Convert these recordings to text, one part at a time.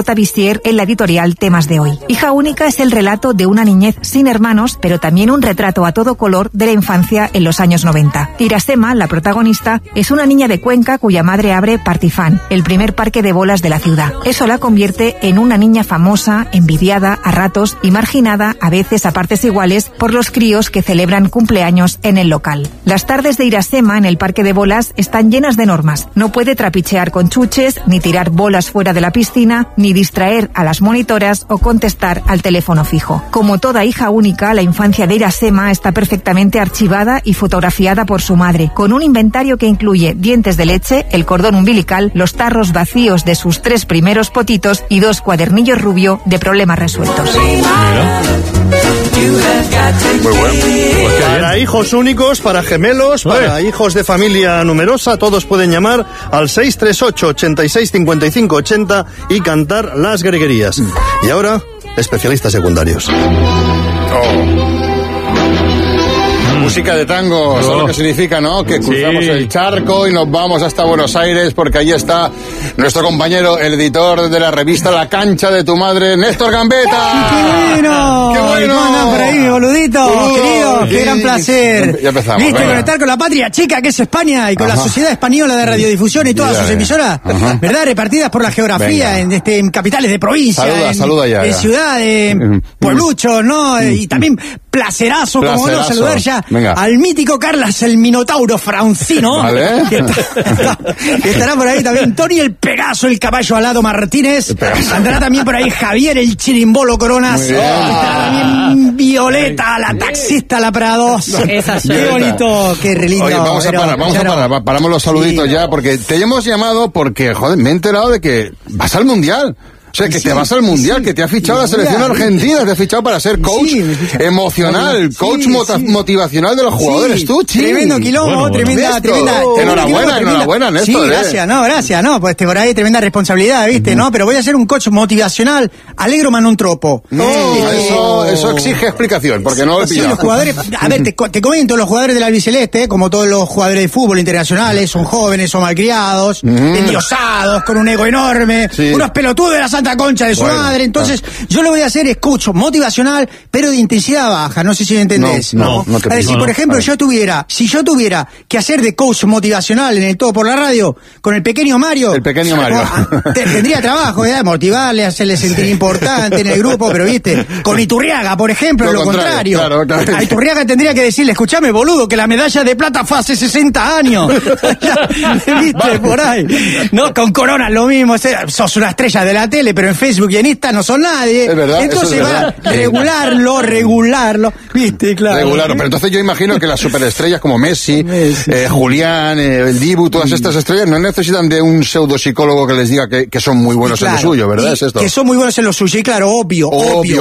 Marta Bissier en la editorial Temas de Hoy. Hija única es el relato de una niñez sin hermanos, pero también un retrato a todo color de la infancia en los años 90. Irasema, la protagonista, es una niña de Cuenca cuya madre abre Partifán, el primer parque de bolas de la ciudad. Eso la convierte en una niña famosa, envidiada a ratos y marginada, a veces a partes iguales, por los críos que celebran cumpleaños en el local. Las tardes de Irasema en el parque de bolas están llenas de normas. No puede trapichear con chuches, ni tirar bolas fuera de la piscina, ni distraer a las monitoras o contestar al teléfono fijo. Como toda hija única, la infancia de Irasema está perfectamente archivada y fotografiada por su madre, con un inventario que incluye dientes de leche, el cordón umbilical, los tarros vacíos de sus 3 primeros potitos y 2 cuadernillos rubio de problemas resueltos. Muy bueno. Para hijos únicos, para gemelos, para hijos de familia numerosa, todos pueden llamar al 638 86 55 80 y cantar las greguerías. Y ahora, especialistas secundarios. Música de tango, ¿sabes lo que significa, no? Que cruzamos el charco y nos vamos hasta Buenos Aires, porque allí está nuestro compañero, el editor de la revista La Cancha de tu Madre, Néstor Gambetta. ¡Qué bueno! ¡Qué bueno! ¿Cómo andan por ahí, boludito? Querido, qué gran placer. Ya empezamos. ¿Viste? Conectar con la patria chica, que es España, y con la Sociedad Española de Radiodifusión y todas sus emisoras, ¿verdad? Repartidas por la geografía, en capitales de provincia, saluda ya. En ciudades, puebluchos, ¿no? Y también placerazo, como no saludar ya al mítico Carlas, el Minotauro Francino. ¿Vale? Que estará por ahí también Tony el Pegaso, el caballo alado Martínez. Andará también por ahí Javier el Chirimbolo Coronas. Estará también Violeta, la taxista, la Prados. Qué bonito, qué lindo. Oye, vamos a parar, paramos los saluditos ya, porque te hemos llamado porque, joder, me he enterado de que vas al Mundial. O sea, que te vas al Mundial, que te ha fichado la selección argentina, te ha fichado para ser coach emocional, coach motivacional de los jugadores. Tú, tremendo quilombo, tremenda. Enhorabuena, Néstor. Sí, gracias, pues por ahí tremenda responsabilidad, ¿viste? No, pero voy a ser un coach motivacional, alegro ma non troppo. Eso exige explicación, porque no lo he pillado. Los jugadores, a ver, te comento, los jugadores del albiceleste, como todos los jugadores de fútbol internacionales, son jóvenes, son malcriados, endiosados, con un ego enorme, unos pelotudos de la Santa Concha de su madre. Entonces, yo lo voy a hacer es coach motivacional, pero de intensidad baja. No sé si me entendés. No te pido. Si, por ejemplo, si yo tuviera que hacer de coach motivacional en el Todo por la Radio, con el pequeño Mario. Tendría trabajo, ¿verdad? Motivarle, hacerle sentir importante en el grupo, pero viste, con Iturriaga, por ejemplo, lo contrario. Claro. A Iturriaga tendría que decirle, escuchame, boludo, que la medalla de plata fue hace 60 años. ¿Viste? Por ahí. No, con Corona lo mismo. Sos una estrella de la tele, pero en Facebook y en Insta no son nadie. Es verdad. Entonces regularlo, ¿viste? Claro. Regularlo. Pero entonces yo imagino que las superestrellas como Messi, Julián, el Dibu, todas estas estrellas no necesitan de un pseudopsicólogo que les diga que son muy buenos en lo suyo, ¿verdad? Es esto. Que son muy buenos en lo suyo, y claro, obvio.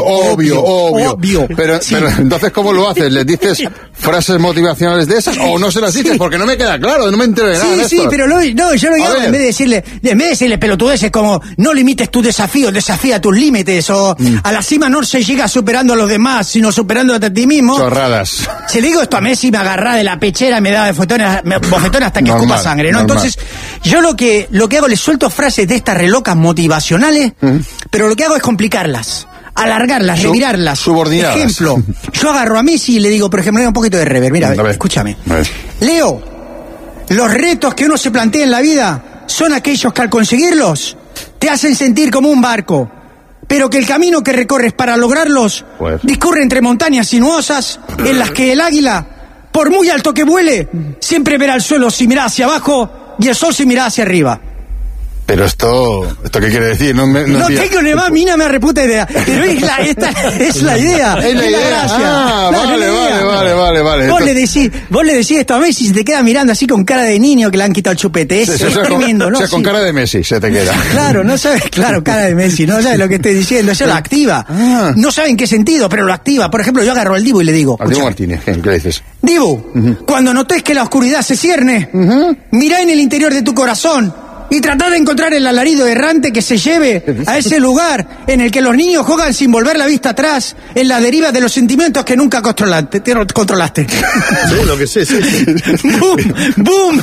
Pero entonces, ¿cómo lo haces? ¿Les dices frases motivacionales de esas o no se las dices? Porque no me queda claro, no me entero de nada. Sí, pero yo lo digo en vez de decirle pelotudeces como no limites tu desafío, desafía tus límites, o a la cima no se llega superando a los demás, sino superándote a ti mismo. Chorradas. Si le digo esto a Messi, me agarra de la pechera, me da bofetones hasta que escupa sangre, ¿no? Entonces, yo lo que hago, le suelto frases de estas relocas motivacionales, pero lo que hago es complicarlas, alargarlas, revirarlas. Subordinadas. Ejemplo, yo agarro a Messi y le digo, por ejemplo, un poquito de rever, mira, escúchame. Leo, los retos que uno se plantea en la vida son aquellos que al conseguirlos te hacen sentir como un barco, pero que el camino que recorres para lograrlos discurre entre montañas sinuosas en las que el águila, por muy alto que vuele, siempre verá el suelo si mira hacia abajo y el sol si mira hacia arriba. Pero ¿esto qué quiere decir? No tengo ni más mina reputa idea. Pero esta es la idea. Es la gracia. Vale. Vos le decís esto a Messi y se te queda mirando así con cara de niño que le han quitado el chupete. Es tremendo, ¿no? O sea, con cara de Messi se te queda. Claro, no sabes, cara de Messi, no sabes lo que estoy diciendo. Eso lo activa. No sabe en qué sentido, pero lo activa. Por ejemplo, yo agarro al Dibu y le digo. Al Dibu Martínez, ¿qué le dices? Dibu, cuando notes que la oscuridad se cierne, mirá en el interior de tu corazón y tratá de encontrar el alarido errante que se lleve a ese lugar en el que los niños juegan sin volver la vista atrás, en la deriva de los sentimientos que nunca controlaste. Sí, lo que sí. ¡Boom!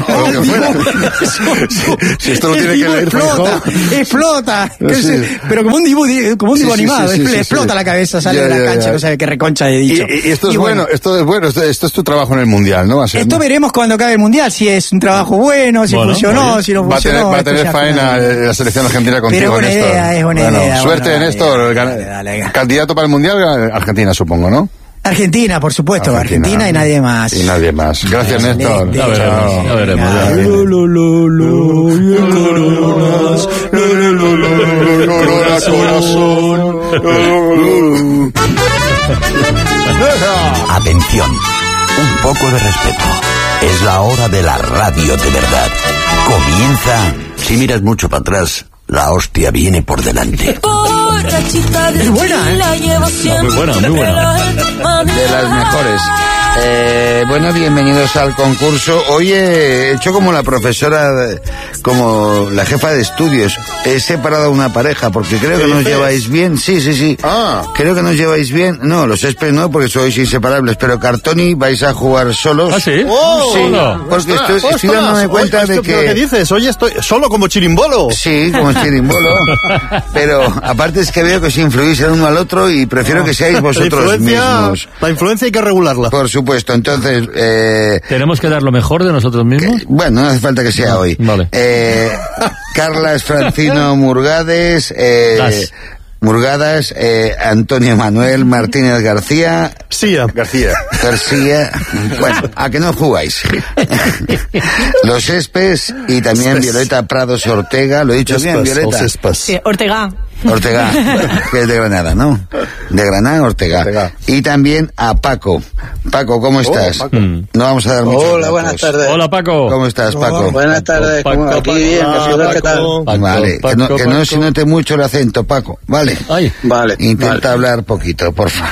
Si esto lo tiene que leer, explota. Pero como un dibujo animado, explota la cabeza, sale de la cancha, no sabe qué reconcha he dicho. Y esto es bueno, esto es tu trabajo en el Mundial, ¿no? Esto veremos cuando acabe el Mundial, si es un trabajo bueno, si funcionó, si no funcionó. Va a tener faena la selección argentina contigo, Néstor. Es buena idea. Suerte, Néstor. Candidato para el Mundial, Argentina, supongo, ¿no? Argentina, por supuesto, Argentina y nadie más. Y nadie más. Gracias, Néstor. Ya veremos. Atención, un poco de respeto. Es la hora de la radio de verdad. Comienza. Si miras mucho para atrás, la hostia viene por delante. Es buena, Muy buena. De las mejores. Bueno, bienvenidos al concurso. Hoy he hecho como la profesora, como la jefa de estudios. He separado a una pareja porque creo que nos lleváis bien. Sí. Creo que nos lleváis bien. No, los Céspedes no, porque sois inseparables. Pero Cartoni vais a jugar solos. ¿Ah, sí? ¡Oh! Sí, porque estoy dándome cuenta de que... ¿Qué dices? Hoy estoy solo como chirimbolo. Sí, como chirimbolo. Pero aparte es que veo que os influís el uno al otro y prefiero que seáis vosotros mismos. La influencia hay que regularla. Por supuesto, entonces... ¿Tenemos que dar lo mejor de nosotros mismos? Bueno, no hace falta que sea hoy. Vale. Carlas Francino Murgades... Murgadas, Antonio Manuel Martínez García. García. Bueno, a que no jugáis. Los Espes y también Violeta Prados Ortega. ¿Lo he dicho bien, Violeta? Sí, Ortega, que es de Granada, ¿no? De Granada, Ortega. Y también a Paco. Paco, ¿cómo estás? Paco. No vamos a dar muchos Hola, datos. buenas tardes. Hola, Paco. ¿Cómo estás, Paco? Buenas tardes, aquí bien, ¿qué tal? Vale, que no se note mucho el acento, Paco, ¿vale? Ay. Vale. Intenta hablar poquito, porfa.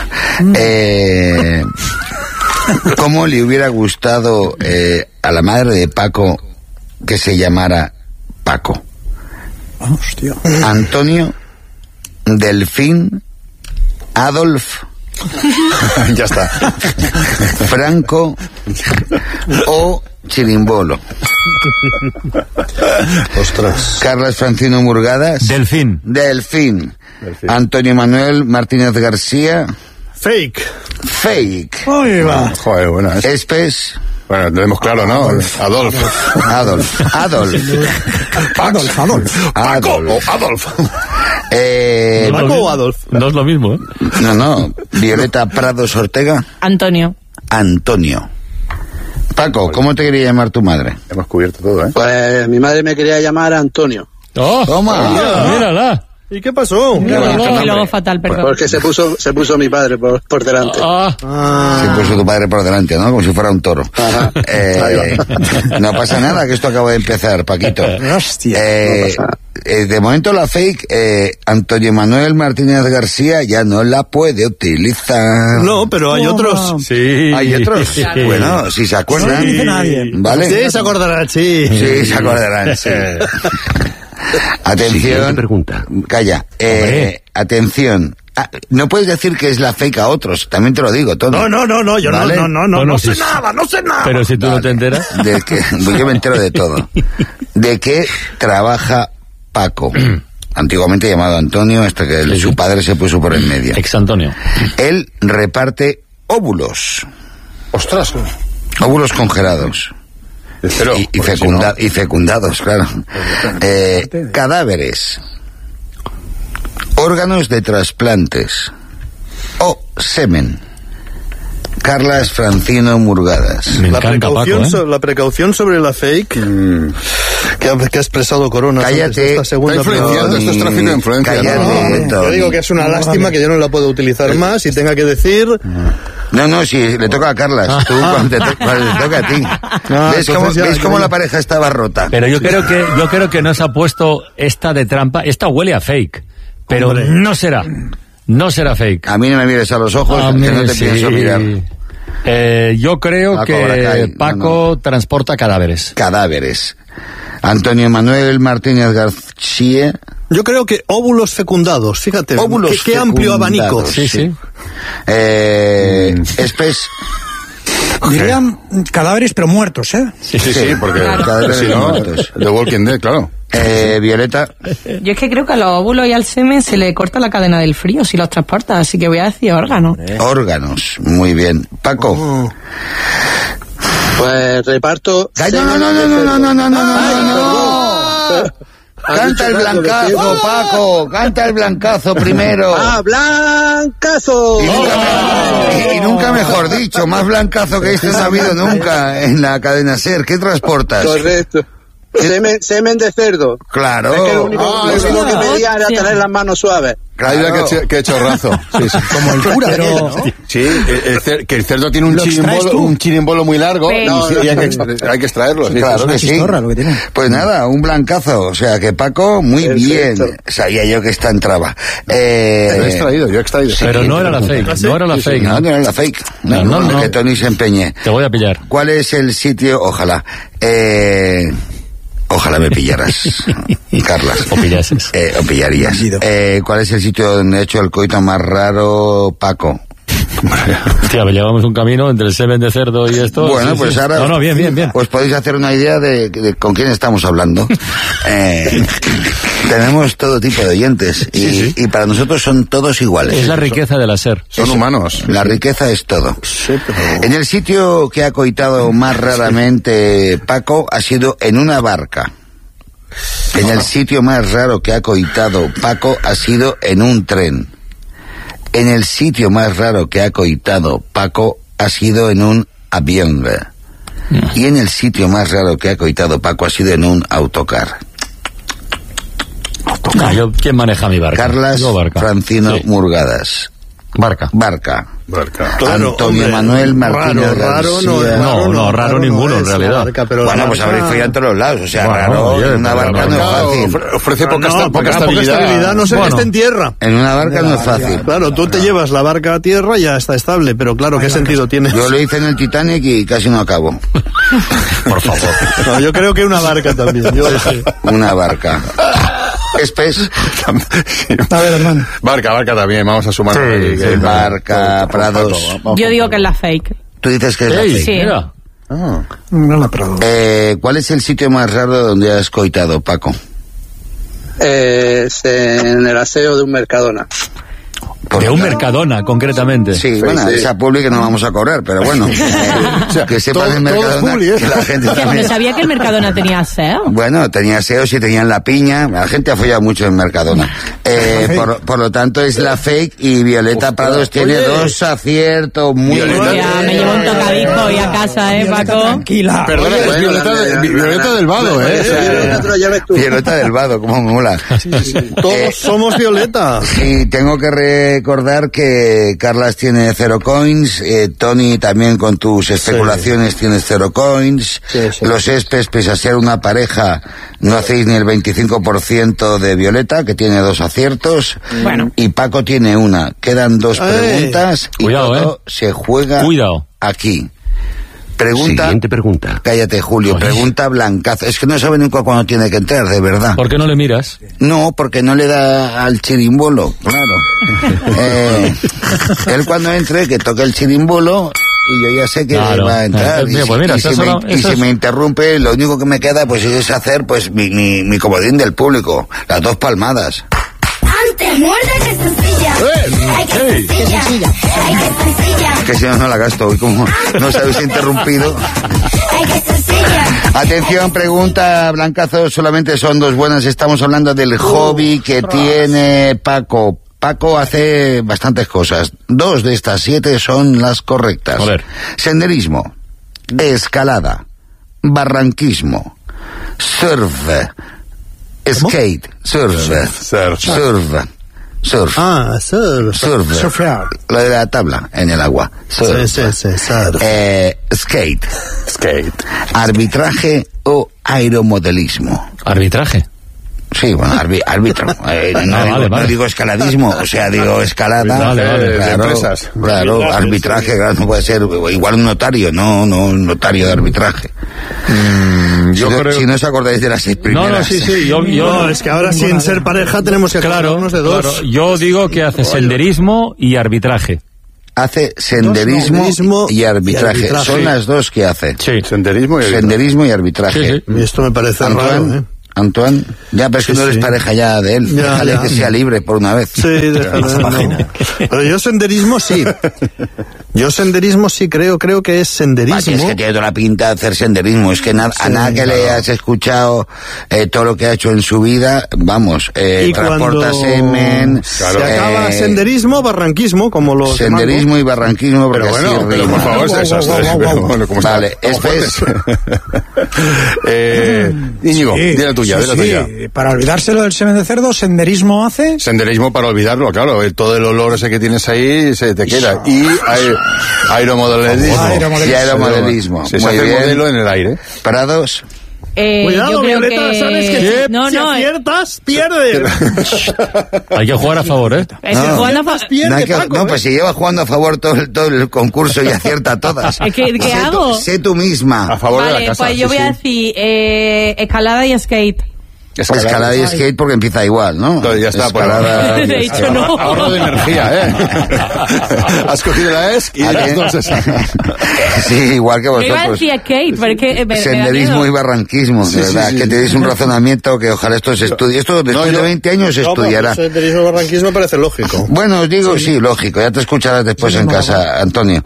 ¿Cómo le hubiera gustado a la madre de Paco que se llamara Paco? Hostia. Antonio, Delfín, Adolf, Ya está. Franco o Chirimbolo. Ostras. Carlas Francino Murgadas. Delfín. Antonio Manuel Martínez García. Fake. Ahí va. Joder, bueno. Espes. Bueno, lo tenemos claro, ¿no? Adolf. ¿Paco o Adolf? No es lo mismo, ¿eh? No. Violeta Prados Ortega. Antonio. Paco, ¿cómo te quería llamar tu madre? Hemos cubierto todo, ¿eh? Pues mi madre me quería llamar Antonio. ¡Oh! Toma. ¡Mírala! ¿Y qué pasó? Y luego fatal, perdón. Porque se puso mi padre por delante. Se puso tu padre por delante, ¿no? Como si fuera un toro. Ajá. No pasa nada, que esto acaba de empezar, Paquito. Hostia. De momento la fake, Antonio Manuel Martínez García ya no la puede utilizar. No, pero hay otros. Sí. Hay otros. Bueno, si se acuerdan. No lo dice nadie. ¿Vale? Sí, se acordarán, sí. Sí, se acordarán, sí. Atención. Pregunta. Calla. Atención. No puedes decir que es la fake a otros, también te lo digo todo. No, yo ¿Vale? no sé nada. Pero si tú no te enteras. Yo me entero de todo. ¿De qué trabaja Paco? Antiguamente llamado Antonio, hasta que su padre se puso por en medio. Ex Antonio. Él reparte óvulos. ¡Ostras! Óvulos congelados. Pero, Y fecundados, claro. Cadáveres. Órganos de trasplantes. O semen. Carlas Francino Murgadas. Me La encanta precaución, Paco, ¿eh? la precaución sobre la fake que ha expresado Corona. Cállate. Esta segunda Está influenciando, esto es tráfico de influencia. Cállate, yo digo que es una lástima que yo no la puedo utilizar más y tenga que decir... No, si le toca a Carlas, tú cuando te toca a ti. ¿Ves cómo la pareja estaba rota? Pero yo creo que nos ha puesto esta de trampa. Esta huele a fake. Pero Hombre. no será. No será fake. A mí no me mires a los ojos, que no te pienso mirar. Yo creo que Paco transporta cadáveres. Cadáveres. Antonio Manuel Martínez García. Yo creo que óvulos fecundados, fíjate. Óvulos qué amplio abanico. Sí. Dirían cadáveres pero muertos, ¿eh? Sí, porque cadáveres muertos. The Walking Dead, claro. Violeta. Yo es que creo que a los óvulos y al semen se le corta la cadena del frío si los transporta, así que voy a decir órganos. Órganos, muy bien. Paco. Pues reparto... No. Canta el blancazo, Paco. Canta el blancazo primero. ¡Ah, blancazo! Y nunca mejor dicho, más blancazo que este no ha habido nunca en la cadena SER. ¿Qué transportas? Correcto. Semen de cerdo. Claro. Es que lo único que pedía era tener las manos suaves. Claro, que he chorrazo. Sí. Como el cura, pero... Sí, que el cerdo tiene un chirimbolo muy largo y hay que extraerlo. Sí, claro que sí. Pues nada, un blancazo. O sea, que Paco, muy bien. Sabía yo que esta entraba. Yo he extraído. Sí, pero no era la fake. No era la fake. No era la fake. No. Que Tony se empeñe. Te voy a pillar. ¿Cuál es el sitio? Ojalá. Ojalá me pillaras, Carlas. O pillases. O pillarías. ¿Cuál es el sitio donde he hecho el coito más raro, Paco? Hostia, llevamos un camino entre el semen de cerdo y esto. Bueno, pues ahora... No, bien. Pues podéis hacer una idea de con quién estamos hablando. Tenemos todo tipo de oyentes y para nosotros son todos iguales. Es la riqueza de la SER. Son humanos. La riqueza es todo. En el sitio que ha coitado más raramente Paco ha sido en una barca. En el sitio más raro que ha coitado Paco ha sido en un tren. En el sitio más raro que ha coitado Paco ha sido en un avión. Y en el sitio más raro que ha coitado Paco ha sido en un autocar. ¿Quién maneja mi barca? Carlas Francino Murgadas. Barca. Claro, Antonio Manuel Martínez raro ninguno en realidad. Bueno, pues habréis follado en todos los lados. O sea, raro en una barca no es fácil. Ofrece poca estabilidad. No sé que esté en tierra. En una barca no es fácil. Claro, tú te llevas la barca a tierra y ya está estable, pero claro, ¿qué sentido tiene? Yo lo hice en el Titanic y casi no acabo. Por favor. No, yo creo que una barca también. Una barca. Espes. A ver, hermano. Barca también, vamos a sumar. Barca, Prados. Yo digo que es la fake. Tú dices que es la fake. Sí. Mira. No la Prados. ¿Cuál es el sitio más raro donde has coitado, Paco? En el aseo de un Mercadona. De un Mercadona, concretamente. Sí, bueno, esa publi que no vamos a cobrar, pero bueno, que sepan el Mercadona, que la gente también... ¿No sabía que el Mercadona tenía aseo? Bueno, tenía aseo, sí, tenían la piña, la gente ha follado mucho en Mercadona. Por lo tanto, es la fake y Violeta Prados tiene 2 aciertos muy buenos. Ya, me llevo un tocadisco hoy a casa, Paco. Tranquila. Perdona, es Violeta del Vado, Violeta del Vado, como mola. Todos somos Violeta. Y tengo que recordar que Carlas tiene 0 coins, Tony también con tus especulaciones tienes 0 coins, los Espes, pese a ser una pareja, no hacéis ni el 25% de Violeta, que tiene 2 aciertos, y Paco tiene 1. Quedan 2 preguntas y todo se juega aquí. Siguiente pregunta. Cállate, Julio. Pregunta blancazo. Es que no sabe nunca cuándo tiene que entrar, de verdad. ¿Por qué no le miras? No, porque no le da al chirimbolo, claro. Él cuando entre, que toque el chirimbolo y yo ya sé que va a entrar. Y si me interrumpe, lo único que me queda pues es hacer pues mi comodín del público. Las 2 palmadas. Antes muerda que sencilla. Ay, que sencilla. Ay, que sencilla. Que si no la gasto hoy, como no sabéis interrumpido. Ay, que sencilla. Atención, pregunta blancazo, solamente son 2 buenas. Estamos hablando del hobby que tiene Paco. Paco hace bastantes cosas. 2 de estas 7 son las correctas. A ver. Senderismo, escalada, barranquismo, surf, skate, surf. Surfear. Lo de la tabla en el agua. Skate. Arbitraje o aeromodelismo. Arbitraje. Sí, bueno, árbitro. No digo escaladismo, o sea, digo escalada. Claro, arbitraje, claro, no puede ser igual un notario, no un notario de arbitraje. Si no os acordáis de las 6 primeras. Sí, No, es que ahora sin ser pareja tenemos que acordarnos de dos. Claro. Yo digo que hace senderismo y arbitraje. Hace senderismo y arbitraje. Son las dos que hace. Sí. Senderismo y arbitraje. Sí. Y esto me parece raro, Antoine, ya, pero es que no eres pareja ya de él. Déjale que sea libre por una vez. Sí, déjale. Pero yo senderismo sí. Creo que es senderismo. Es que tiene toda la pinta de hacer senderismo. Es que a nada que le has escuchado todo lo que ha hecho en su vida, vamos, transporta semen. Se acaba senderismo, barranquismo, como los senderismo y barranquismo. Pero bueno, pero por favor, vale, Íñigo, dile tuya. Para olvidárselo del semen de cerdo, senderismo hace. Senderismo para olvidarlo, claro. Todo el olor ese que tienes ahí se te queda. Y aeromodelismo. Se hace el modelo en el aire. Parados. Cuidado, yo creo Violeta, que... sabes que si aciertas, pierdes. Hay que jugar a favor, ¿eh? No, pues si lleva jugando a favor todo el concurso y acierta todas. ¿Qué hago? Sé tú misma. A favor de la casa. Pues yo voy a decir escalada y skate. Escalada y skate porque empieza igual, ¿no? Ya está. De hecho, no. Ahorro de energía, ¿eh? Has cogido la ESC y las dos esas. Sí, igual que vosotros. Yo iba a decir skate, porque senderismo y barranquismo, de verdad. Que tenéis un razonamiento que ojalá esto se estudie. Esto después de 20 años se estudiará. Senderismo y barranquismo parece lógico. Bueno, os digo, sí, lógico. Ya te escucharás después en casa, Antonio.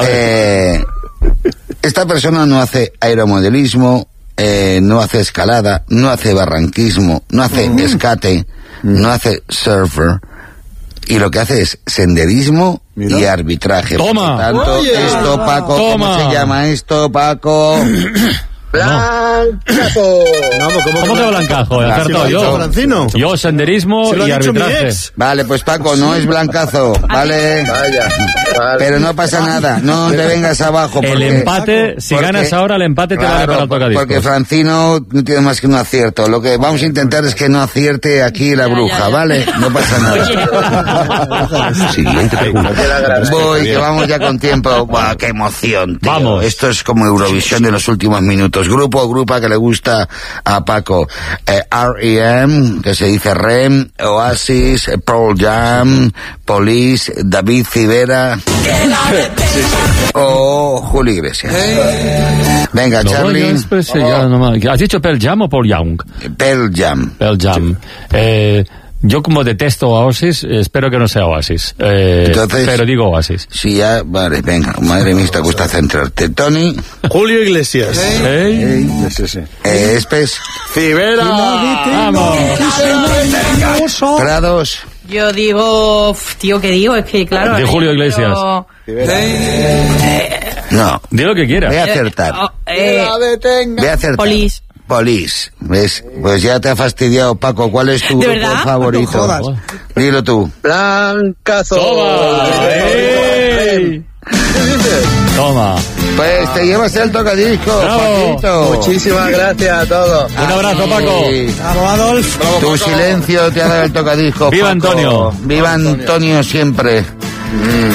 Esta persona no hace aeromodelismo, no hace escalada, no hace barranquismo, no hace escate, no hace surfer, y lo que hace es senderismo y arbitraje. Toma. Por lo tanto, esto, Paco, ¿cómo se llama esto, Paco? Blancazo. ¿Cómo que blancazo? He acertado yo. Francino. Yo senderismo y arbitraje. Vale, pues Paco, no es blancazo, ¿vale? Vaya. Pero no pasa nada, no te vengas abajo. El empate, si ganas ahora, el empate te vale para el tocadiscos. Porque Francino no tiene más que un acierto. Lo que vamos a intentar es que no acierte aquí la bruja, ¿vale? No pasa nada. Siguiente pregunta. Voy, que vamos ya con tiempo. Buah, qué emoción, tío. Vamos. Esto es como Eurovisión de los últimos minutos. Grupo o grupa que le gusta a Paco. R.E.M., que se dice REM, Oasis, Pearl Jam, Police, David Civera o Julio Iglesias. Venga, Charlie. ¿Has dicho Pearl Jam o Paul Young? Pearl Jam. Pearl Jam. Yo como detesto Oasis, espero que no sea Oasis. Entonces, pero digo Oasis. Sí, ya, vale, venga. Madre mía, te gusta centrarte. Tony. Julio Iglesias. Espes. Civera. Vamos. Prados. Yo digo, tío, ¿qué digo? Es que, claro... De Julio Iglesias. No. Di lo que quieras. Voy a acertar. Voy a acertar. Police, ¿ves? Pues ya te ha fastidiado, Paco. ¿Cuál es tu grupo favorito? No Dilo tú. Blancazo. Toma. Pues te llevas el tocadisco, Paquito. Muchísimas gracias a todos. Un abrazo, Paco. Bravo, Adolf. Tu silencio te ha dado el tocadisco, Viva Paco. Antonio. Viva Antonio siempre.